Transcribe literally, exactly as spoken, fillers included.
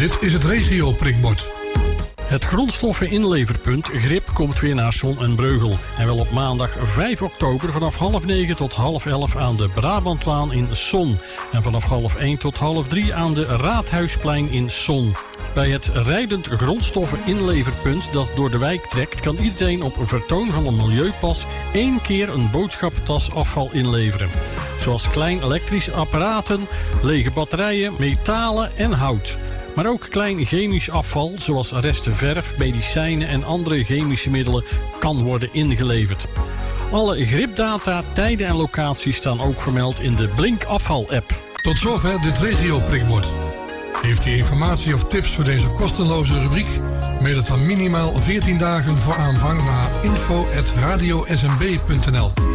Dit is het regio-prikbord. Het grondstoffeninleverpunt Grip komt weer naar Son en Breugel. En wel op maandag vijf oktober vanaf half negen tot half elf aan de Brabantlaan in Son. En vanaf half één tot half drie aan de Raadhuisplein in Son. Bij het rijdend grondstoffeninleverpunt dat door de wijk trekt, kan iedereen op vertoon van een milieupas één keer een boodschappentas afval inleveren. Zoals klein elektrische apparaten, lege batterijen, metalen en hout. Maar ook klein chemisch afval, zoals resten verf, medicijnen en andere chemische middelen, kan worden ingeleverd. Alle gripdata, tijden en locaties staan ook vermeld in de Blink Afval-app. Tot zover dit regio-prikbord. Heeft u informatie of tips voor deze kostenloze rubriek? Mail het dan minimaal veertien dagen voor aanvang naar info at radio s m b punt n l.